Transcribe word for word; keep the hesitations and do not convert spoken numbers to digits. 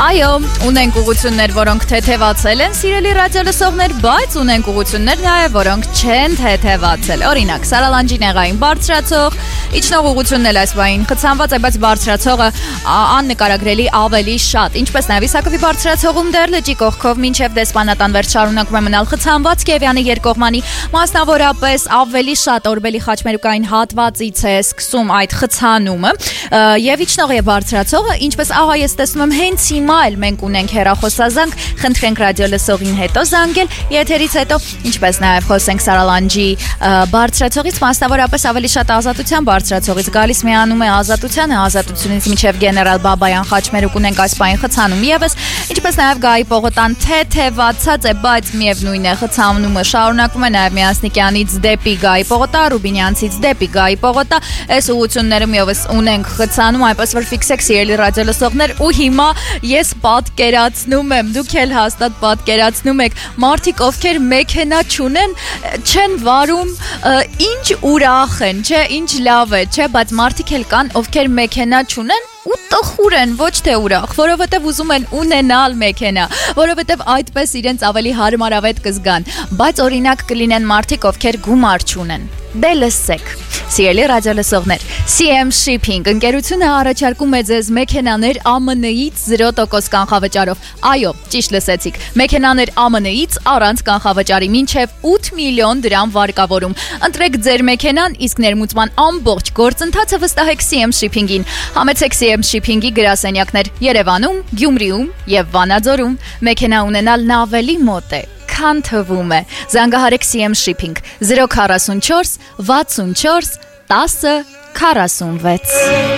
Այո, ունենք ուղղություններ, որոնք թեթևացել են, սիրելի ռադիոլսողներ, բայց ունենք ուղղություններ նաև, որոնք չեն թեթևացել։ Օրինակ, Սարալանջի-Նեղային բարձրացող, իջնող ուղղությունն էլ այս բային խցանված է, բայց բարձրացողը աննկարագրելի ավելի շատ։ Ինչպես նաև Իսակովի բարձրացողում դեռ լճի կողքով մինչև դեսպանատան վերջ շարունակում է մնալ խցանված, Կիևյանի երկկողմանի մասնավորապես ավելի շատ Օրբելի խաչմերուկային հատվածից է սկսում այդ խցանումը, եւ իջնող է բարձրացողը, ինչպես ահա ես տեսնում եմ հենց հիմա էլ մենք ունենք հեռախոսազանգ, խնդրենք ռադիոլսողին հետո զանգել, եթերից հետո, ինչպես նաև խոսենք Սարալանջի բարձրացողից, մասնավորապես ավելի շատ Ազատության բարձրացողից գալիս միանում է Ազատությանը, Ազատությունից մինչև Գեներալ Բաբայան խաչմերուկ ունենք այս պահին խցանում եւս, ինչպես նաև Գայի պողոտան թեթևացած է, բայց միևնույն է խցանումը շարունակվում է նաև Միասնիկյանից դեպի Գայի պողոտա, Ռուբինյանցից դեպի Գայի պողոտա, այս ուղղություններում եւս ունենք խցանում, այնպես որ ֆիքսեք սիրելի ռադիոլսողներ, ու հիմա ես պատկերացնում եմ, դուք էլ հաստատ պատկերացնում եք, մարդիկ ովքեր մեքենա չունեն, չեն վարում, ինչ ուրախ են, չէ, ինչ լավ է, չէ, բայց մարդիկ էլ կան, ովքեր մեքենա չունեն ու տխուր են, ոչ թե ուրախ, որովհետև ուզում են ունենալ մեքենա, որովհետև այդպես իրենց ավելի հարմարավետ կզգան, բայց օրինակ կլինեն մարդիկ, ովքեր գումար չունեն։ Դե լսեք, սիրելի ռադիոլսողներ, Սի Էմ Shipping ընկերությունը առաջարկում է ձեզ մեքենաներ Ա Մ Ն-ից զրո տոկոս կանխավճարով։ Այո, ճիշտ լսեցիք, մեքենաներ Ա Մ Ն-ից առանց կանխավճարի մինչև ութ միլիոն դրամ վարկավորում։ Ընտրեք ձեր մեքենան, իսկ ներմուծման ամբողջ գործընթացը վստահեք Սի Էմ Shipping-ին։ Համեցեք Սի Էմ Shipping-ի գրասենյակներ Երևանում, Գյումրիում եւ Վանաձորում։ Մեքենա ունենալն ավելի մոտ է, քան թվում է։ Զանգահարեք Սի Էմ Shipping զրո քառասունչորս վաթսունչորս տասը քառասունվեց։